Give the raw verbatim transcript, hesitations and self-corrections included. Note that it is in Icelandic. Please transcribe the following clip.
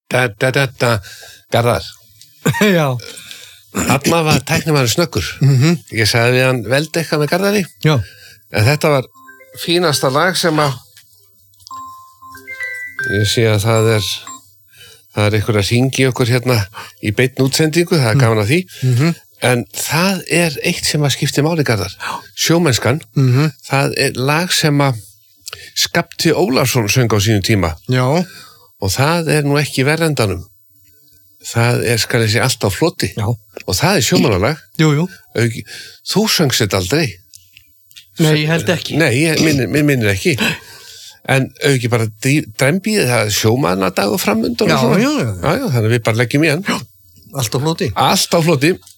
da, da, da, da, Garðar. Já. Þarna var tæknimaður snöggur. Mhm. Ég sagði við hann veldi eitthvað með Garðari. Já. En þetta var fínasta lag sem að ég sé að það er það er einhver að hringi okkur hérna í beinni útsendingu, það er gaman að því. Mhm. En það er eitt sem að skipti máli, Garðar. Sjómennskan, Mhm. það er lag sem að Skapti Ólafsson söng á sínum tíma. Já. Og það er nú ekki verðendanum. Það er, skal ég sé, allt á floti. Já. Og það er sjómannalag. Jú, jú. Auki, þú söngst þetta aldrei. Nei, ég held ekki. Nei, ég minnir, minn minnir ekki. En auki bara drembið, það er sjómannadag og framundan Já, og svona. já, já. Já, já, þannig að við bara leggjum í hann. Allt á floti. Allt á floti.